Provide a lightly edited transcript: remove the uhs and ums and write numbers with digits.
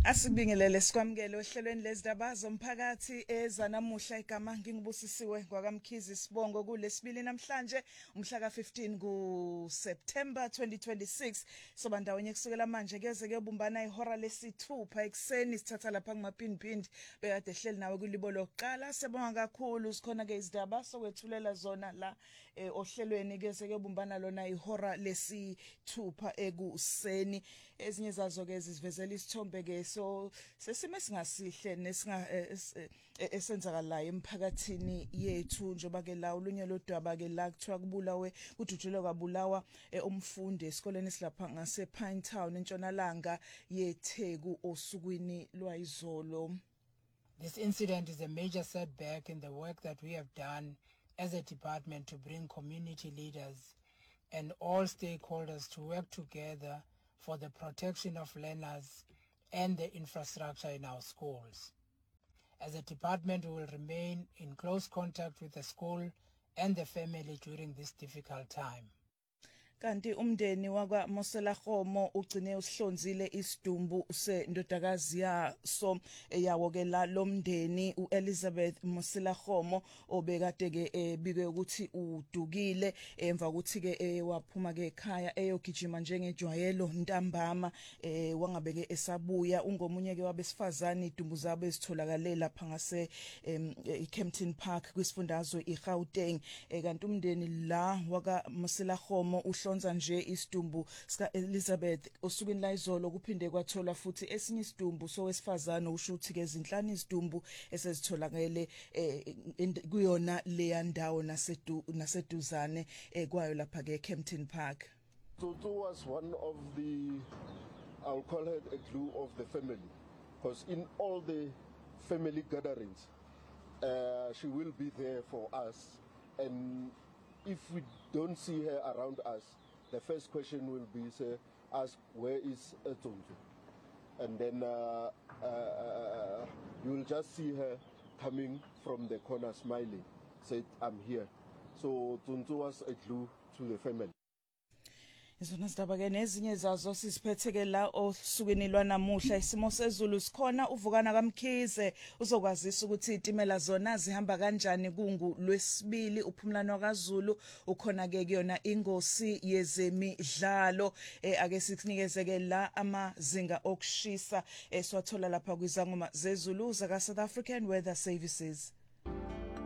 Asibingelele sikwamukele ohlelweni lezindaba zomphakathi ezanamuhla igama ngingibusisiwe kwakamkhizi Sibongo kulesibili namhlanje umhla ka15 kuSeptember 2026 soba ndawonye kusukela manje keze kuyobumbana ihora lesithupha ekseni sithatha lapha kumaphindiphindi bekade hleli nawe kulibo lokuqala sebonga kakhulu sikhona ke izindaba sokwethulela zona la ohlelweni keze kuyobumbana lona ihora lesithupha ekuseni ezinye zazo ke zivezela isithombe ke so sesime singasihle nesinga esenzakalayo emphakathini yethu njoba ke la ulunye lodwaba ke la kuthiwa kubulawe kudutshulwe kwabulawa umfundi esikoleni silapha ngase Pinetown entshonalanga yeTheku osukwini lwayizolo. This incident is a major setback in the work that we have done as a department to bring community leaders and all stakeholders to work together for the protection of learners and the infrastructure in our schools. As a department, we will remain in close contact with the school and the family during this difficult time. Kanti umndeni wakwa Moselakgomo ugcine usihlonzile isidumbu sendodakazi yaso yawo ke la lomndeni uElizabeth Moselakgomo obekade ke bike ukuthi udukile emva ukuthi ke waphuma ke ekhaya eyogijima njengejwayelo ntambama wangabe ke esabuya ungomunye ke wabesifazane idumbu zabo ezitholakale lapha ngase eKempton Park kwisifundazwe iGauteng kanti umndeni la waka Moselakgomo uhlonza nje isidumbu sika Elizabeth osukwini la izolo kuphinde kwathola futhi esinye isidumbu sowesifazane ushuthi ke izinhlanu izidumbu esezitholakele kuyona leya ndawo naseduzane kwayo lapha ke Kempton Park. Tutu was one of the, I'll call her a glue of the family, because in all the family gatherings she will be there for us, and if we don't see her around us, the first question will be ask where is Tuntu, and then you will just see her coming from the corner smiling, said I'm here. So Tuntu was a glue to the family. Izona sidaba ke nezinye zazo sisiphetheke la osukwini lwanamuhla isimo sezulu sikhona uvukana kaMkhize uzokwazisa ukuthi itimela zona zihamba kanjani kungu lwesibili uphumlano kaZulu ukhona ke kuyona ingosi yezemidlalo ake sikunikeze ke la amazinga okushisa eswathola lapha kwizangoma zezulu zaka South African Weather Services.